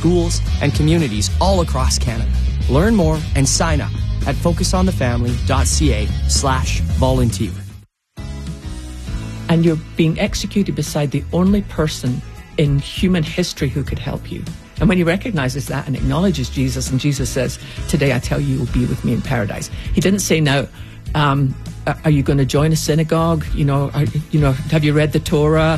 schools, and communities all across Canada. Learn more and sign up at focusonthefamily.ca/volunteer. And you're being executed beside the only person in human history who could help you. And when he recognizes that and acknowledges Jesus, and Jesus says, today I tell you, you'll be with me in paradise. He didn't say, now, are you going to join a synagogue? Have you read the Torah?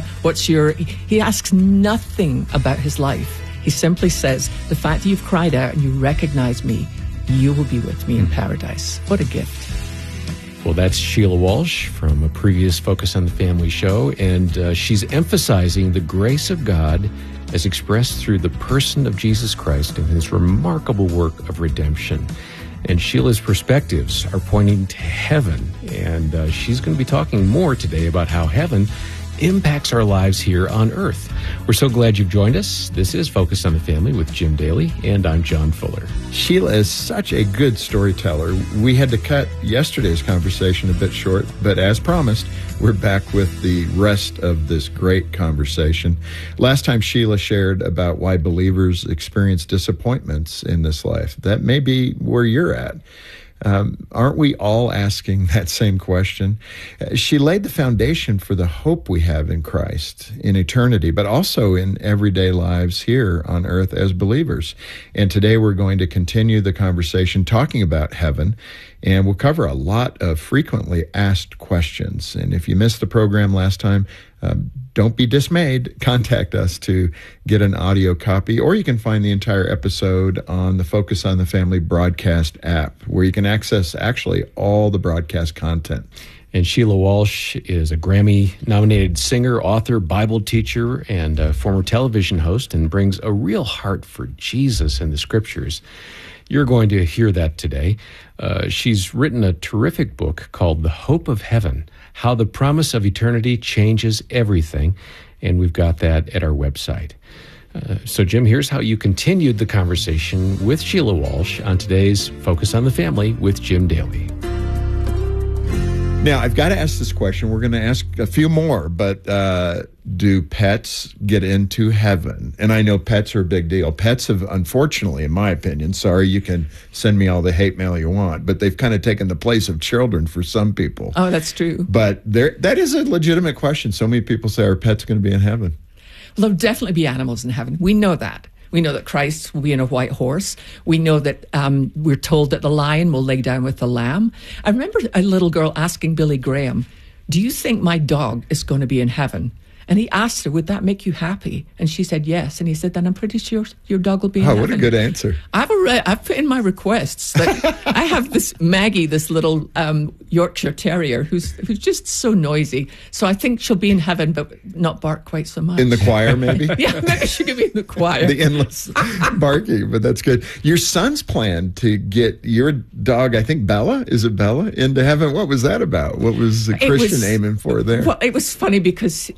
He asks nothing about his life. He simply says, the fact that you've cried out and you recognize me, you will be with me in paradise. What a gift. Well, that's Sheila Walsh from a previous Focus on the Family show, and she's emphasizing the grace of God as expressed through the person of Jesus Christ and his remarkable work of redemption. And Sheila's perspectives are pointing to heaven, and she's going to be talking more today about how heaven impacts our lives here on earth. We're so glad you've joined us. This is Focus on the Family with Jim Daly, and I'm John Fuller. Sheila is such a good storyteller. We had to cut yesterday's conversation a bit short, but as promised, we're back with the rest of this great conversation. Last time Sheila shared about why believers experience disappointments in this life. That may be where you're at. Aren't we all asking that same question? She laid the foundation for the hope we have in Christ in eternity, but also in everyday lives here on earth as believers. And today we're going to continue the conversation talking about heaven, and we'll cover a lot of frequently asked questions. And if you missed the program last time, don't be dismayed. Contact us to get an audio copy, or you can find the entire episode on the Focus on the Family broadcast app, where you can access actually all the broadcast content. And Sheila Walsh is a Grammy-nominated singer, author, Bible teacher, and a former television host, and brings a real heart for Jesus and the Scriptures. You're going to hear that today. She's written a terrific book called The Hope of Heaven, How the Promise of Eternity Changes Everything, and we've got that at our website. So, Jim, here's how you continued the conversation with Sheila Walsh on today's Focus on the Family with Jim Daly. Now, I've got to ask this question. We're going to ask a few more, but do pets get into heaven? And I know pets are a big deal. Pets have, unfortunately, in my opinion, sorry, you can send me all the hate mail you want, but they've kind of taken the place of children for some people. Oh, that's true. But that is a legitimate question. So many people say, are pets going to be in heaven? Well, there'll definitely be animals in heaven. We know that. We know that Christ will be in a white horse. We know that we're told that the lion will lay down with the lamb. I remember a little girl asking Billy Graham, do you think my dog is going to be in heaven? And he asked her, would that make you happy? And she said yes. And he said, then I'm pretty sure your dog will be in heaven. What a good answer. I've put in my requests that I have this Maggie, this little Yorkshire Terrier who's just so noisy. So I think she'll be in heaven, but not bark quite so much. In the choir, maybe? Yeah, maybe she could be in the choir. The endless barking, but that's good. Your son's plan to get your dog, I think Bella, is it Bella, into heaven? What was that about? What was the Christian aiming for there? Well, it was funny because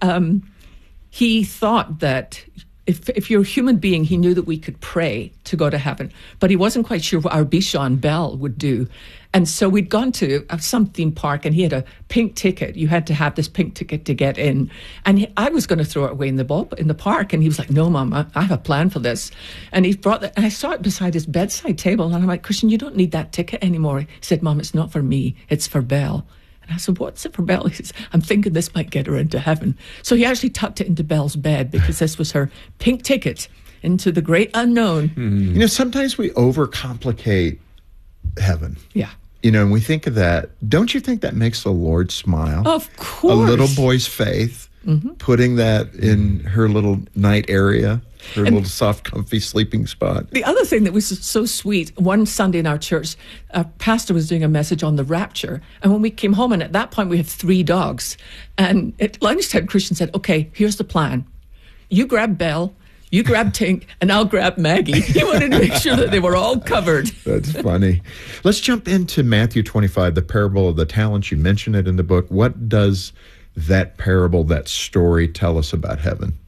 he thought that if you're a human being, he knew that we could pray to go to heaven, but he wasn't quite sure what our Bichon Belle would do. And so we'd gone to some theme park, and he had a pink ticket. You had to have this pink ticket to get in. And I was going to throw it away in the park, and he was like, no, Mom, I have a plan for this. And he brought that, and I saw it beside his bedside table, and I'm like, Christian, you don't need that ticket anymore. He said, Mom, it's not for me, it's for Belle. And I said, what's it for Belle? He says, I'm thinking this might get her into heaven. So he actually tucked it into Belle's bed because this was her pink ticket into the great unknown. Mm. You know, sometimes we overcomplicate heaven. Yeah. You know, and we think of that. Don't you think that makes the Lord smile? Of course. A little boy's faith, putting that in her little night area, her little soft, comfy sleeping spot. The other thing that was so sweet, one Sunday in our church, a pastor was doing a message on the rapture. And when we came home, and at that point we have 3 dogs. And at lunchtime, Christian said, okay, here's the plan. You grab Belle, you grab Tink, and I'll grab Maggie. He wanted to make sure that they were all covered. That's funny. Let's jump into Matthew 25, the parable of the talents. You mentioned it in the book. What does that parable, that story, tell us about heaven?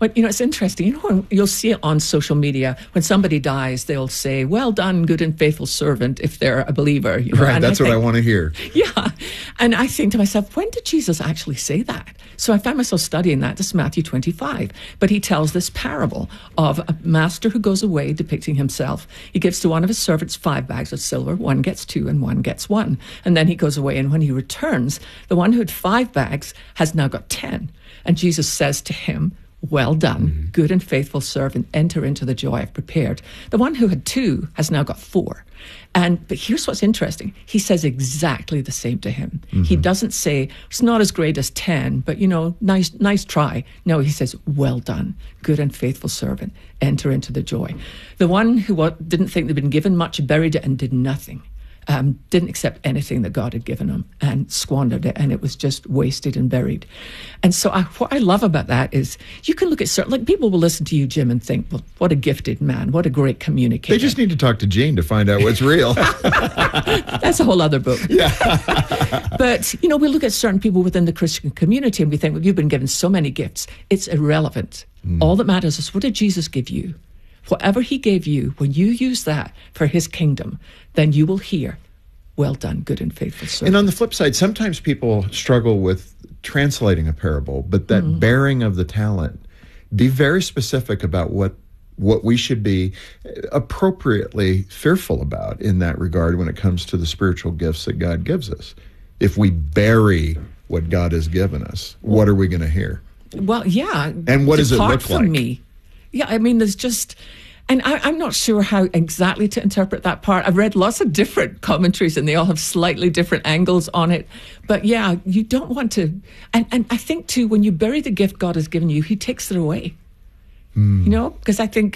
But, it's interesting. When you'll see it on social media, when somebody dies, they'll say, well done, good and faithful servant, if they're a believer. Right, that's what I want to hear. Yeah. And I think to myself, when did Jesus actually say that? So I found myself studying that. This is Matthew 25. But he tells this parable of a master who goes away depicting himself. He gives to one of his servants 5 bags of silver. One gets 2 and one gets 1. And then he goes away. And when he returns, the one who had 5 bags has now got 10. And Jesus says to him, well done, good and faithful servant, enter into the joy I've prepared. The one who had 2 has now got 4. But here's what's interesting. He says exactly the same to him. He doesn't say, it's not as great as 10, but, nice try. No, he says, well done, good and faithful servant, enter into the joy. The one who didn't think they'd been given much, buried it and did nothing. Didn't accept anything that God had given him and squandered it, and it was just wasted and buried. And so what I love about that is you can look at certain, people will listen to you, Jim, and think, well, what a gifted man, what a great communicator. They just need to talk to Gene to find out what's real. That's a whole other book. Yeah. But, we look at certain people within the Christian community and we think, well, you've been given so many gifts. It's irrelevant. All that matters is, what did Jesus give you? Whatever he gave you, when you use that for his kingdom, then you will hear, well done, good and faithful servant. And on the flip side, sometimes people struggle with translating a parable, but that bearing of the talent, be very specific about what we should be appropriately fearful about in that regard when it comes to the spiritual gifts that God gives us. If we bury what God has given us, what are we going to hear? Well, yeah. And what does it look from like? Me. Yeah, I mean, there's just, and I'm not sure how exactly to interpret that part. I've read lots of different commentaries and they all have slightly different angles on it. But yeah, you don't want to, and I think too, when you bury the gift God has given you, he takes it away. Because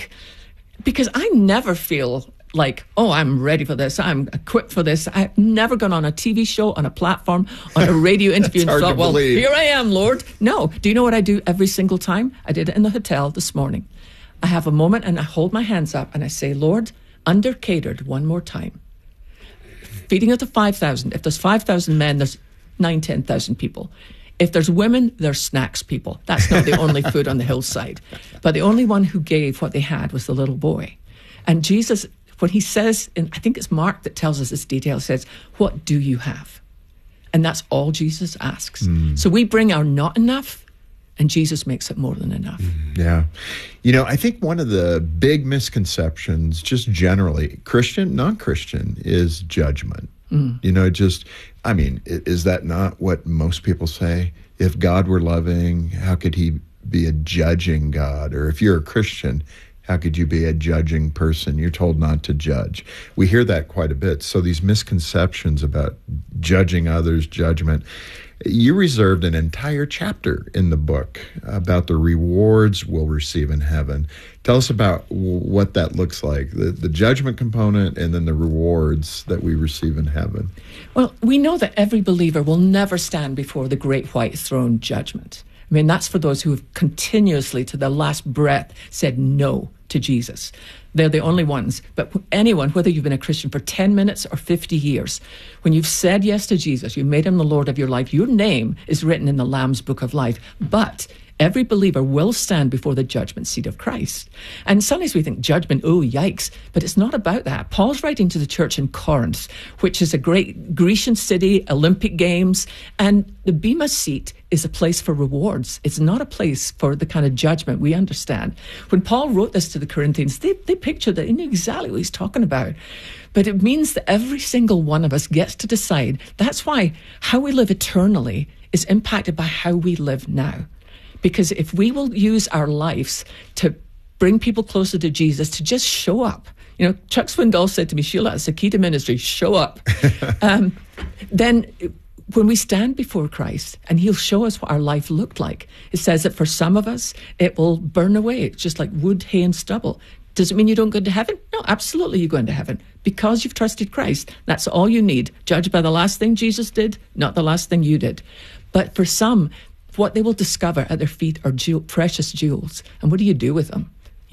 I never feel like, oh, I'm ready for this, I'm equipped for this. I've never gone on a TV show, on a platform, on a radio interview and thought, well, here I am, Lord. No. Do you know what I do every single time? I did it in the hotel this morning. I have a moment and I hold my hands up and I say, Lord, under-catered one more time. Feeding of the 5,000. If there's 5,000 men, there's 10,000 people. If there's women, there's snacks people. That's not the only food on the hillside. But the only one who gave what they had was the little boy. And Jesus, when he says, and I think it's Mark that tells us this detail, says, what do you have? And that's all Jesus asks. So we bring our not enough, and Jesus makes it more than enough. Yeah. I think one of the big misconceptions, just generally, Christian, non-Christian, is judgment. Is that not what most people say? If God were loving, how could he be a judging God? Or if you're a Christian, how could you be a judging person? You're told not to judge. We hear that quite a bit. So these misconceptions about judging others, judgment. You reserved an entire chapter in the book about the rewards we'll receive in heaven. Tell us about what that looks like, the judgment component and then the rewards that we receive in heaven. Well, we know that every believer will never stand before the great white throne judgment. I mean, that's for those who have continuously, to their last breath, said no to Jesus. They're the only ones. But anyone, whether you've been a Christian for 10 minutes or 50 years, when you've said yes to Jesus, you made him the Lord of your life, your name is written in the Lamb's Book of Life. But every believer will stand before the judgment seat of Christ. And sometimes we think judgment, oh, yikes. But it's not about that. Paul's writing to the church in Corinth, which is a great Grecian city, Olympic Games, and the Bema seat is a place for rewards. It's not a place for the kind of judgment we understand. When Paul wrote this to the Corinthians, they pictured that. They knew exactly what he's talking about. But it means that every single one of us gets to decide. That's why how we live eternally is impacted by how we live now. Because if we will use our lives to bring people closer to Jesus, to just show up. Chuck Swindoll said to me, Sheila, it's the key to ministry, show up. Then when we stand before Christ and he'll show us what our life looked like, it says that for some of us, it will burn away. It's just like wood, hay, and stubble. Does it mean you don't go into heaven? No, absolutely you go into heaven because you've trusted Christ. That's all you need. Judged by the last thing Jesus did, not the last thing you did. But for some, what they will discover at their feet are precious jewels. And what do you do with them?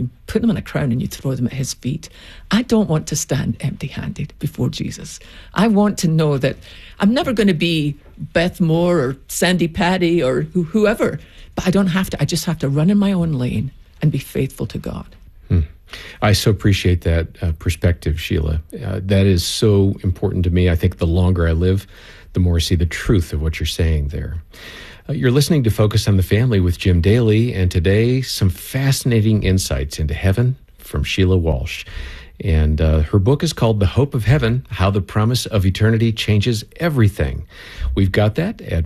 You put them on a crown and you throw them at his feet. I don't want to stand empty-handed before Jesus. I want to know that I'm never going to be Beth Moore or Sandy Patty or whoever, but I don't have to. I just have to run in my own lane and be faithful to God. I so appreciate that perspective, Sheila. That is so important to me. I think the longer I live, the more I see the truth of what you're saying there. You're listening to Focus on the Family with Jim Daly, and today, some fascinating insights into heaven from Sheila Walsh. And her book is called The Hope of Heaven, How the Promise of Eternity Changes Everything. We've got that at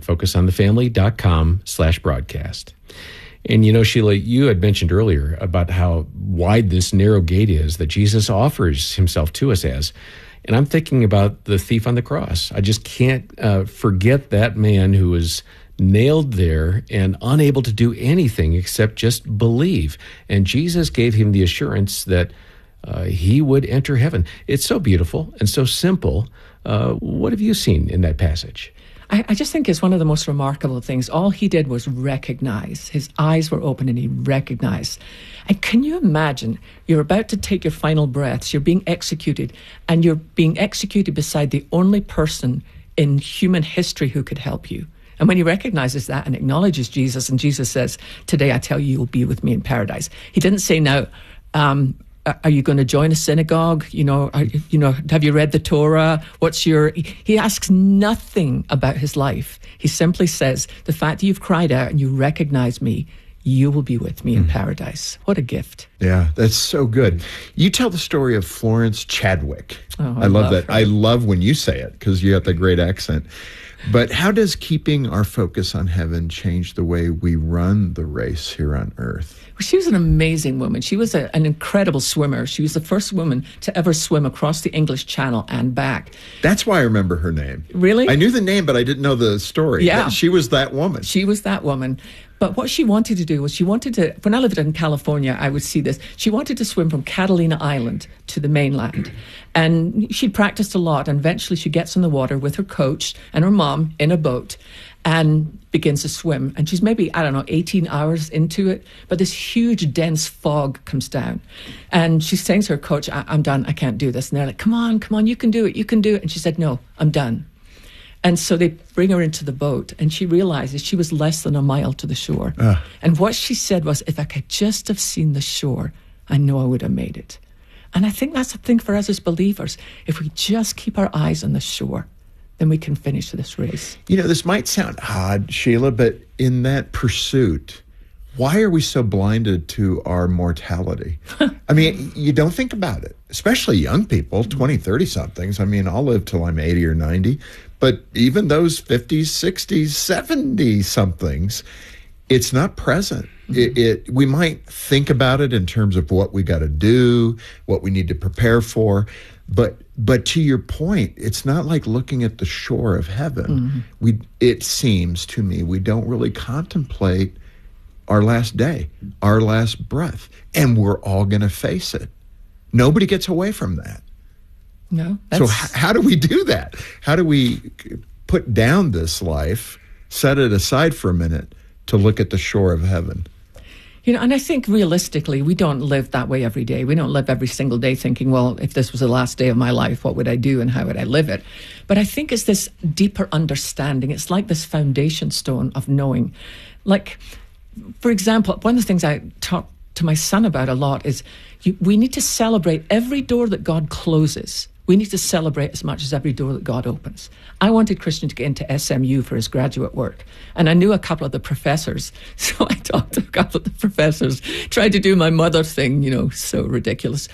focusonthefamily.com/broadcast. And you know, Sheila, you had mentioned earlier about how wide this narrow gate is that Jesus offers himself to us as. And I'm thinking about the thief on the cross. I just can't forget that man who was nailed there and unable to do anything except just believe. And Jesus gave him the assurance that he would enter heaven. It's so beautiful and so simple. What have you seen in that passage? I just think it's one of the most remarkable things. All he did was recognize. His eyes were open and he recognized. And can you imagine, you're about to take your final breaths, you're being executed, and you're being executed beside the only person in human history who could help you. And when he recognizes that and acknowledges Jesus, and Jesus says, "Today I tell you, you'll be with me in paradise." He didn't say, "Now, are you going to join a synagogue? Have you read the Torah? He asks nothing about his life. He simply says, the fact that you've cried out and you recognize me, you will be with me in paradise. What a gift. Yeah, that's so good. You tell the story of Florence Chadwick. Oh, I love that. her. I love when you say it because you have that great accent. But how does keeping our focus on heaven change the way we run the race here on earth? She was an amazing woman. She was an incredible swimmer. She was the first woman to ever swim across the English Channel and back. That's why I remember her name. Really? I knew the name, but I didn't know the story. Yeah. She was that woman. She was that woman. But what she wanted to do was when I lived in California, I would see this. She wanted to swim from Catalina Island to the mainland. And she'd practiced a lot. And eventually she gets in the water with her coach and her mom in a boat and begins to swim. And she's maybe, 18 hours into it. But this huge, dense fog comes down. And she's saying to her coach, I'm done. I can't do this. And they're like, come on, you can do it. You can do it. And she said, no, I'm done. And so they bring her into the boat, and she realizes she was less than a mile to the shore. And what she said was, if I could just have seen the shore, I know I would have made it. And I think that's the thing for us as believers. If we just keep our eyes on the shore, then we can finish this race. You know, this might sound odd, Sheila, but in that pursuit, why are we so blinded to our mortality? I mean, you don't think about it, especially young people, 20, 30-somethings. I mean, I'll live till I'm 80 or 90. But even those 50s, 60s, 70-somethings, it's not present. We might think about it in terms of what we got to do, what we need to prepare for. But to your point, it's not like looking at the shore of heaven. It seems to me we don't really contemplate our last day, our last breath, and we're all going to face it. Nobody gets away from that. No. So how do we do that? How do we put down this life, set it aside for a minute to look at the shore of heaven? And I think realistically, we don't live that way every day. We don't live every single day thinking, well, if this was the last day of my life, what would I do and how would I live it? But I think it's this deeper understanding. It's like this foundation stone of knowing. Like, for example, one of the things I talk to my son about a lot is we need to celebrate every door that God closes. We need to celebrate as much as every door that God opens. I wanted Christian to get into SMU for his graduate work. And I knew a couple of the professors. So I talked to a couple of the professors, tried to do my mother thing, so ridiculous.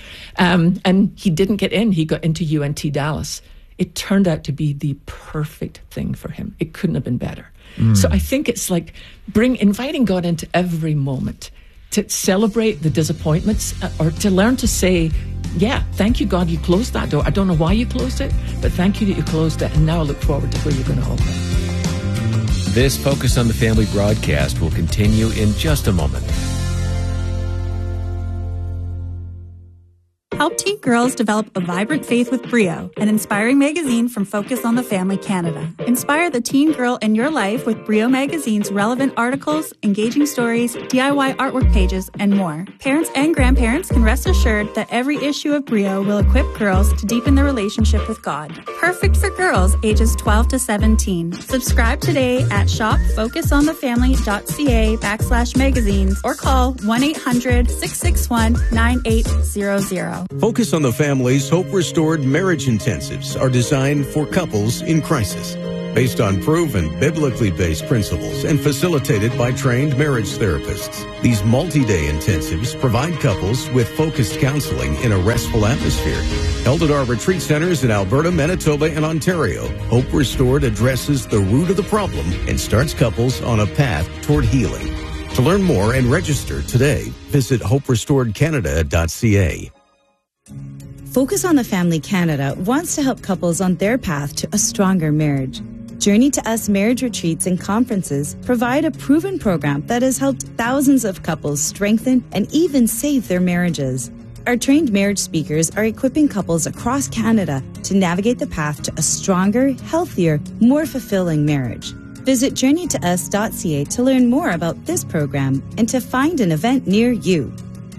And he didn't get in. He got into UNT Dallas. It turned out to be the perfect thing for him. It couldn't have been better. So I think it's like inviting God into every moment to celebrate the disappointments or to learn to say, yeah, thank you, God, you closed that door. I don't know why you closed it, but thank you that you closed it. And now I look forward to where you're going to open. This Focus on the Family broadcast will continue in just a moment. Help teen girls develop a vibrant faith with Brio, an inspiring magazine from Focus on the Family Canada. Inspire the teen girl in your life with Brio Magazine's relevant articles, engaging stories, DIY artwork pages, and more. Parents and grandparents can rest assured that every issue of Brio will equip girls to deepen their relationship with God. Perfect for girls ages 12 to 17. Subscribe today at shopfocusonthefamily.ca/magazines or call 1-800-661-9800. Focus on the Family's Hope Restored Marriage Intensives are designed for couples in crisis. Based on proven, biblically based principles and facilitated by trained marriage therapists. These multi-day intensives provide couples with focused counseling in a restful atmosphere. Held at our retreat centers in Alberta, Manitoba, and Ontario, Hope Restored addresses the root of the problem and starts couples on a path toward healing. To learn more and register today, visit hoperestoredcanada.ca. Focus on the Family Canada wants to help couples on their path to a stronger marriage. Journey to Us marriage retreats and conferences provide a proven program that has helped thousands of couples strengthen and even save their marriages. Our trained marriage speakers are equipping couples across Canada to navigate the path to a stronger, healthier, more fulfilling marriage. Visit journeytous.ca to learn more about this program and to find an event near you.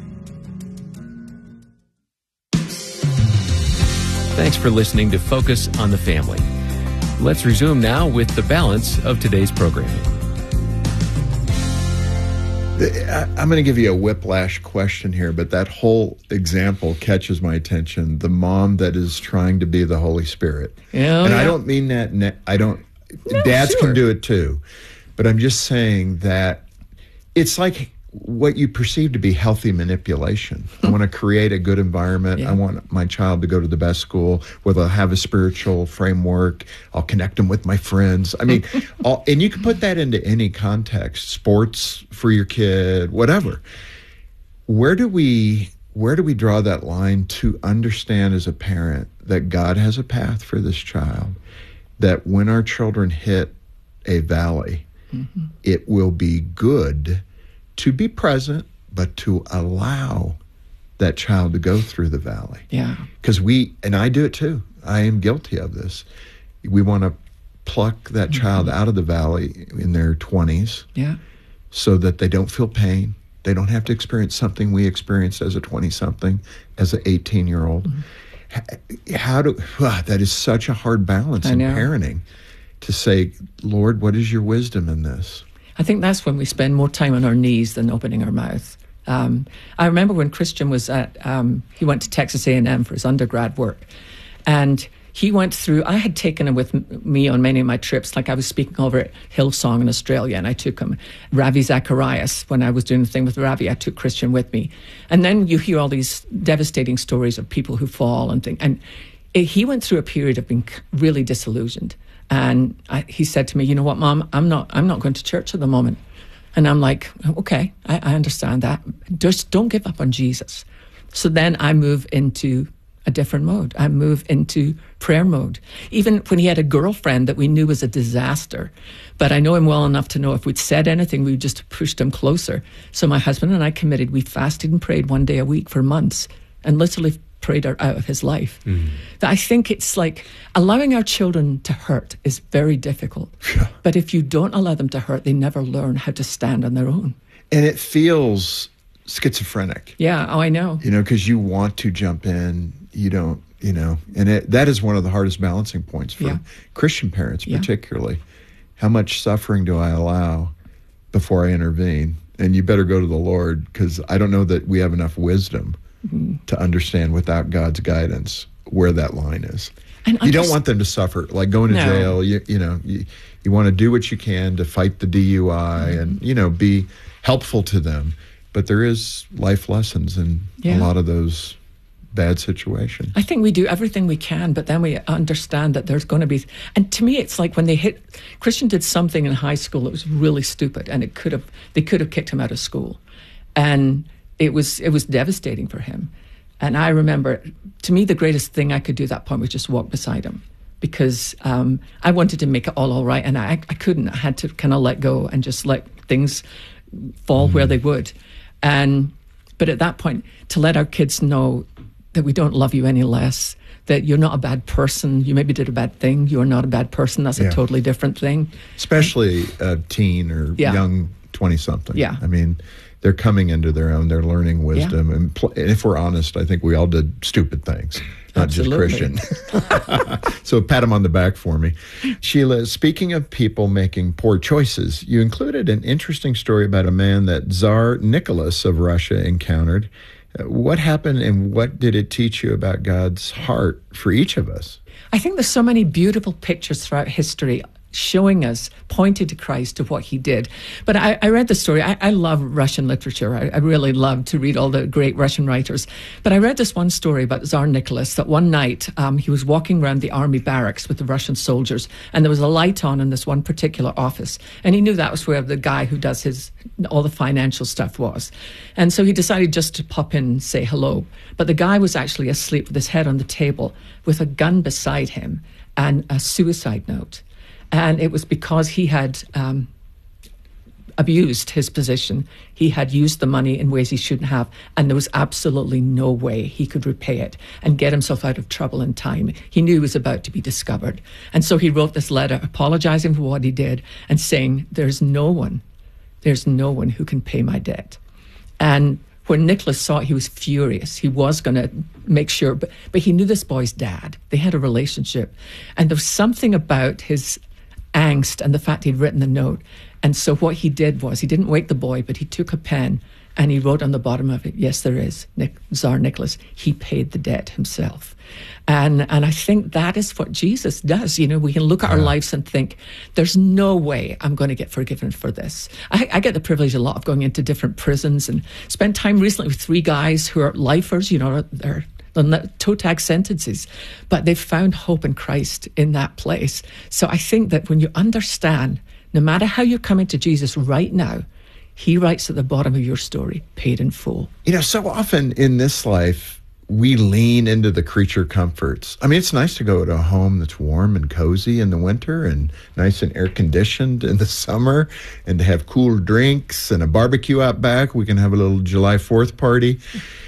Thanks for listening to Focus on the Family. Let's resume now with the balance of today's programming. I'm going to give you a whiplash question here, but that whole example catches my attention. The mom that is trying to be the Holy Spirit. I don't mean that, dads can do it too. But I'm just saying that it's like what you perceive to be healthy manipulation. I want to create a good environment. I want my child to go to the best school where they'll have a spiritual framework. I'll connect them with my friends. I mean, and you can put that into any context, sports for your kid, whatever. Where do we draw that line to understand as a parent that God has a path for this child, that when our children hit a valley, it will be good to be present, but to allow that child to go through the valley. Yeah. Because and I do it too. I am guilty of this. We want to pluck that child out of the valley in their 20s so that they don't feel pain. They don't have to experience something we experienced as a 20-something, as an 18-year-old. That is such a hard balance in parenting, to say, Lord, what is your wisdom in this? I think that's when we spend more time on our knees than opening our mouth. I remember when Christian was he went to Texas A&M for his undergrad work. And he went through, I had taken him with me on many of my trips. Like I was speaking over at Hillsong in Australia, and I took him. Ravi Zacharias, when I was doing the thing with Ravi, I took Christian with me. And then you hear all these devastating stories of people who fall and things. And he went through a period of being really disillusioned. And he said to me, you know what, Mom, I'm not going to church at the moment. And I'm like, okay, I understand that. Just don't give up on Jesus. So then I move into a different mode. I move into prayer mode. Even when he had a girlfriend that we knew was a disaster, but I know him well enough to know if we'd said anything, we just pushed him closer. So my husband and I committed, we fasted and prayed one day a week for months and literally prayed out of his life. I think it's like allowing our children to hurt is very difficult. But if you don't allow them to hurt, they never learn how to stand on their own. And it feels schizophrenic. Yeah, I know. Because you want to jump in, you don't, and that is one of the hardest balancing points for Christian parents particularly. How much suffering do I allow before I intervene? And you better go to the Lord, because I don't know that we have enough wisdom to understand without God's guidance where that line is. And you don't want them to suffer, like going to jail. You want to do what you can to fight the DUI and, be helpful to them. But there is life lessons in a lot of those bad situations. I think we do everything we can, but then we understand that there's going to be, and to me it's like when Christian did something in high school that was really stupid, and they could have kicked him out of school. And it was devastating for him. And I remember, to me, the greatest thing I could do at that point was just walk beside him, because I wanted to make it all right, and I couldn't. I had to kind of let go and just let things fall where they would. But at that point, to let our kids know that we don't love you any less, that you're not a bad person. You maybe did a bad thing. You're not a bad person. That's a totally different thing. Especially a teen or young 20-something. Yeah. I mean, they're coming into their own. They're learning wisdom. Yeah. And if we're honest, I think we all did stupid things, not Absolutely. just Christian. So pat them on the back for me. Sheila, speaking of people making poor choices, you included an interesting story about a man that Tsar Nicholas of Russia encountered. What happened and what did it teach you about God's heart for each of us? I think there's so many beautiful pictures throughout history showing us, pointing to Christ, to what he did. But I read the story. I love Russian literature. I really love to read all the great Russian writers. But I read this one story about Tsar Nicholas, that one night he was walking around the army barracks with the Russian soldiers, and there was a light on in this one particular office. And he knew that was where the guy who does all the financial stuff was. And so he decided just to pop in and say hello. But the guy was actually asleep with his head on the table with a gun beside him and a suicide note. And it was because he had abused his position. He had used the money in ways he shouldn't have, and there was absolutely no way he could repay it and get himself out of trouble in time. He knew he was about to be discovered. And so he wrote this letter apologizing for what he did and saying, there's no one who can pay my debt. And when Nicholas saw it, he was furious. He was going to make sure, but he knew this boy's dad. They had a relationship. And there was something about his angst and the fact he'd written the note. And so what he did was, he didn't wake the boy, but he took a pen and he wrote on the bottom of it, yes, there is, Tsar Nicholas. He paid the debt himself. And I think that is what Jesus does. You know, we can look at our lives and think, there's no way I'm going to get forgiven for this. I get the privilege a lot of going into different prisons and spent time recently with 3 guys who are lifers, you know, they're toe tag sentences, but they've found hope in Christ in that place. So I think that when you understand, no matter how you're coming to Jesus right now, he writes at the bottom of your story, paid in full. You know, so often in this life, we lean into the creature comforts. I mean, it's nice to go to a home that's warm and cozy in the winter and nice and air-conditioned in the summer, and to have cool drinks and a barbecue out back. We can have a little July 4th party.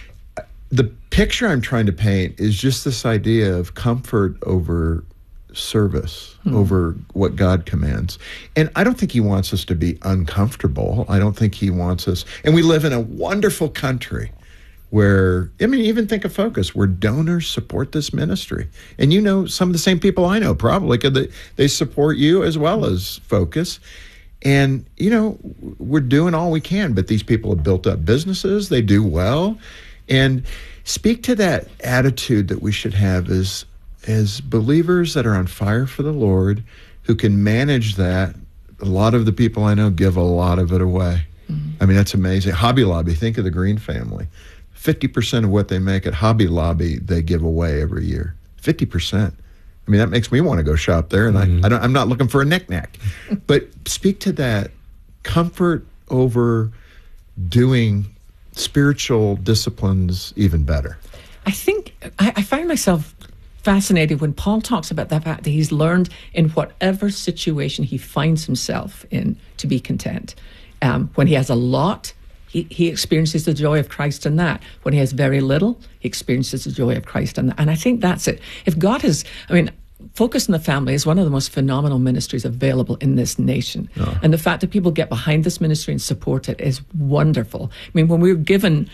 The picture I'm trying to paint is just this idea of comfort over service, over what God commands. And I don't think he wants us to be uncomfortable. I don't think he wants us, and we live in a wonderful country where, I mean, even think of Focus, where donors support this ministry. And you know some of the same people I know probably, because they support you as well as Focus. And, you know, we're doing all we can, but these people have built up businesses, they do well. And speak to that attitude that we should have as believers that are on fire for the Lord, who can manage that. A lot of the people I know give a lot of it away. I mean, that's amazing. Hobby Lobby, think of the Green family. 50% of what they make at Hobby Lobby, they give away every year. 50%. I mean, that makes me want to go shop there, and I'm not looking for a knick-knack. But speak to that comfort over doing spiritual disciplines even better. I think I find myself fascinated when Paul talks about the fact that he's learned in whatever situation he finds himself in to be content. When he has a lot, he experiences the joy of Christ in that. When he has very little, he experiences the joy of Christ in that. And I think that's it. If God has, I mean, Focus on the Family is one of the most phenomenal ministries available in this nation. Oh. And the fact that people get behind this ministry and support it is wonderful. I mean, when we're given,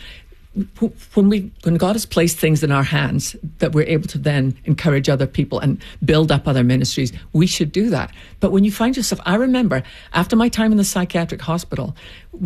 when God has placed things in our hands that we're able to then encourage other people and build up other ministries, we should do that. But when you find yourself, I remember after my time in the psychiatric hospital,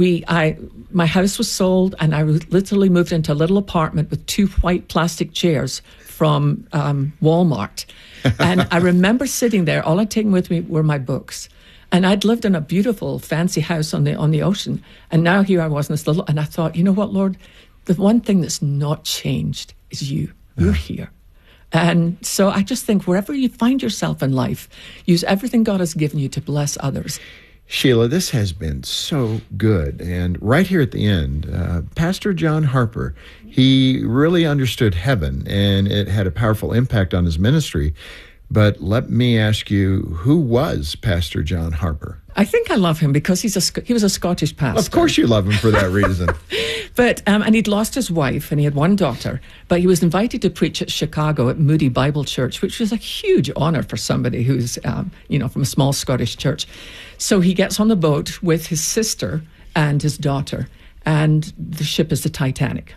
my house was sold, and I literally moved into a little apartment with 2 white plastic chairs from Walmart. And I remember sitting there, all I'd taken with me were my books. And I'd lived in a beautiful, fancy house on the ocean. And now here I was in this little, and I thought, you know what, Lord? The one thing that's not changed is you. You're here. And so I just think wherever you find yourself in life, use everything God has given you to bless others. Sheila, this has been so good. And right here at the end, Pastor John Harper, he really understood heaven, and it had a powerful impact on his ministry. But let me ask you, who was Pastor John Harper? I think I love him because he was a Scottish pastor. Of course you love him for that reason. But and he'd lost his wife and he had one daughter, but he was invited to preach at Chicago at Moody Bible Church, which was a huge honor for somebody who's from a small Scottish church. So he gets on the boat with his sister and his daughter, and the ship is the Titanic.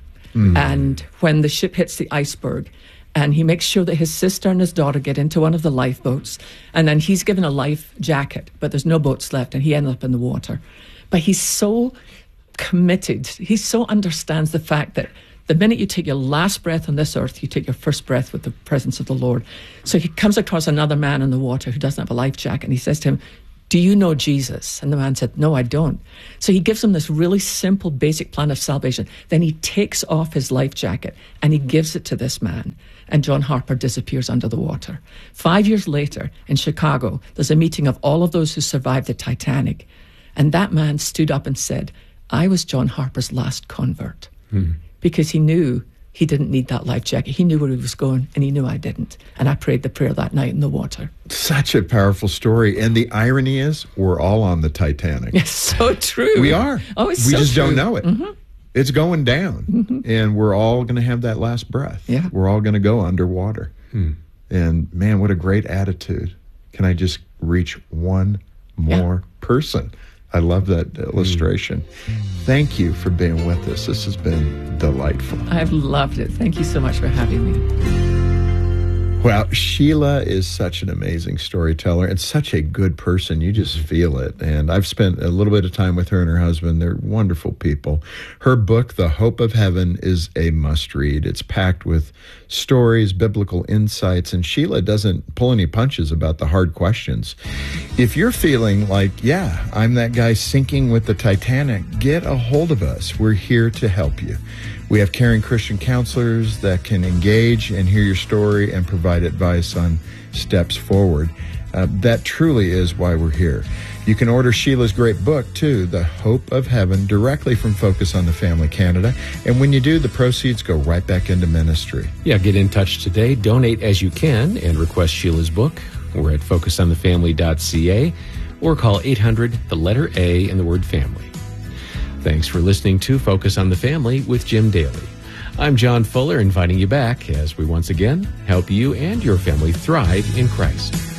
And when the ship hits the iceberg, and he makes sure that his sister and his daughter get into one of the lifeboats, and then he's given a life jacket, but there's no boats left, and he ends up in the water. But he's so committed. He so understands the fact that the minute you take your last breath on this earth, you take your first breath with the presence of the Lord. So he comes across another man in the water who doesn't have a life jacket, and he says to him, "Do you know Jesus?" And the man said, "No, I don't." So he gives him this really simple, basic plan of salvation. Then he takes off his life jacket and he gives it to this man. And John Harper disappears under the water. 5 years later, in Chicago, there's a meeting of all of those who survived the Titanic. And that man stood up and said, "I was John Harper's last convert." Because he knew he didn't need that life jacket. He knew where he was going, and he knew I didn't. And I prayed the prayer that night in the water. Such a powerful story. And the irony is, we're all on the Titanic. It's so true. We are. Oh, it's we so just true. don't know it. It's going down. And we're all going to have that last breath. Yeah. We're all going to go underwater. And man, what a great attitude. Can I just reach one more person? I love that illustration. Thank you for being with us. This has been delightful. I've loved it. Thank you so much for having me. Well, Sheila is such an amazing storyteller and such a good person. You just feel it. And I've spent a little bit of time with her and her husband. They're wonderful people. Her book, The Hope of Heaven, is a must-read. It's packed with stories, biblical insights, and Sheila doesn't pull any punches about the hard questions. If you're feeling like, yeah, I'm that guy sinking with the Titanic, get a hold of us. We're here to help you. We have caring Christian counselors that can engage and hear your story and provide advice on steps forward. That truly is why we're here. You can order Sheila's great book, too, The Hope of Heaven, directly from Focus on the Family Canada. And when you do, the proceeds go right back into ministry. Yeah, get in touch today. Donate as you can and request Sheila's book. We're at focusonthefamily.ca or call 800, the letter A, and the word family. Thanks for listening to Focus on the Family with Jim Daly. I'm John Fuller, inviting you back as we once again help you and your family thrive in Christ.